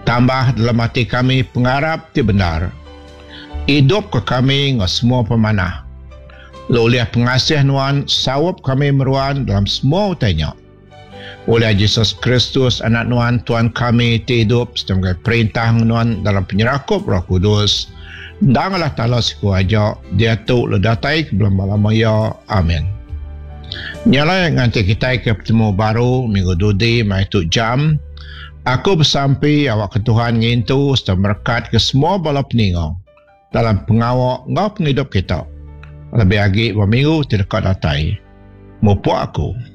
Tambah dalam hati kami pengarap ti benar. Hidup ke kami ngah semua pemanah. Oleh pengasih Nuan, sawap kami meruan dalam semua utanya. Oleh Yesus Kristus, anak Nuan, Tuhan kami ti hidup sebagai perintah Nuan dalam penyerakup Roh Kudus. Dan Allah Ta'ala sekuaja, dia tu ledatai ke belum malamaya. Amin. Nyala yang nanti kita ke bertemu baru minggu dudi mai tu jam. Aku bersampai awak ke Tuhan ngintu serta berkat ke semua bala peningong dalam pengawak ngau penghidup kita. Lebih lagi berminggu tidak datai. Mupu aku.